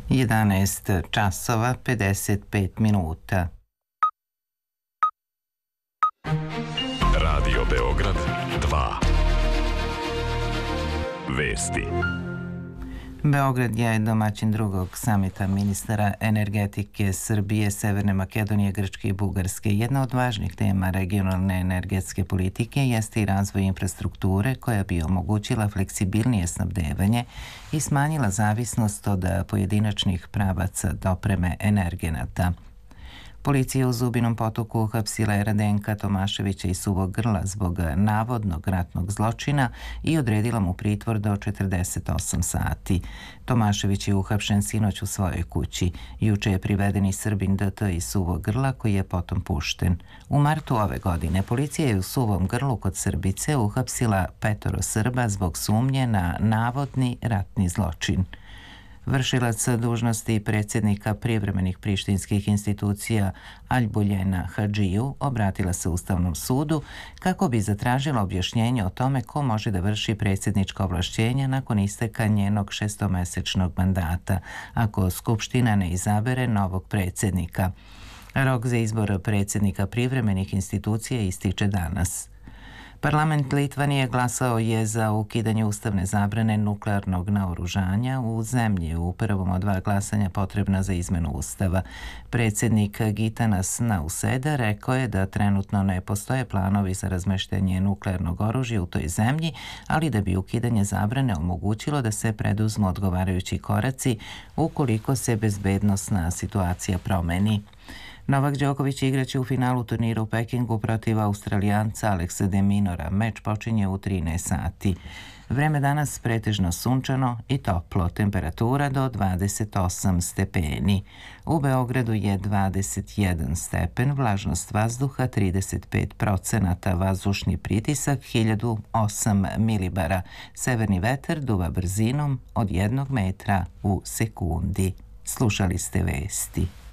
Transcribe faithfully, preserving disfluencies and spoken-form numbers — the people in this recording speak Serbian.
jedanaest časova pedeset pet minuta. Radio Beograd dva. Vesti. Beograd je domaćin drugog samita ministara energetike Srbije, Severne Makedonije, Grčke i Bugarske. Jedna od važnih tema regionalne energetske politike jeste i razvoj infrastrukture koja bi omogućila fleksibilnije snabdevanje i smanjila zavisnost od pojedinačnih pravaca dopreme energenata. Policija u Zubinom Potoku uhapsila je Radenka Tomaševića iz Suvog Grla zbog navodnog ratnog zločina i odredila mu pritvor do četrdeset osam sati. Tomašević je uhapšen sinoć u svojoj kući. Juče je priveden i Srbin D T iz Suvog Grla koji je potom pušten. U martu ove godine policija je u Suvom Grlu kod Srbice uhapsila petoro Srba zbog sumnje na navodni ratni zločin. Vršilac dužnosti predsjednika privremenih prištinskih institucija Aljbuljena Hadžiju obratila se Ustavnom sudu kako bi zatražila objašnjenje o tome ko može da vrši predsjednička ovlašćenja nakon isteka njenog šestomesečnog mandata, ako Skupština ne izabere novog predsjednika. Rok za izbor predsjednika privremenih institucija ističe danas. Parlament Litvanije glasao je za ukidanje ustavne zabrane nuklearnog naoružanja u zemlji u prvom od dva glasanja potrebna za izmenu ustava. Predsjednik Gitanas Nauseda rekao je da trenutno ne postoje planovi za razmeštanje nuklearnog oružja u toj zemlji, ali da bi ukidanje zabrane omogućilo da se preduzmu odgovarajući koraci ukoliko se bezbednosna situacija promeni. Novak Đoković igraće u finalu turnira u Pekingu protiv Australijanca Aleksa de Minora. Meč počinje u trinaest sati. Vreme danas pretežno sunčano i toplo, temperatura do dvadeset osam stepeni. U Beogradu je dvadeset jedan stepen, vlažnost vazduha trideset pet procenata, vazdušni pritisak hiljadu osam milibara. Severni vetar duva brzinom od jednog metra u sekundi. Slušali ste vesti.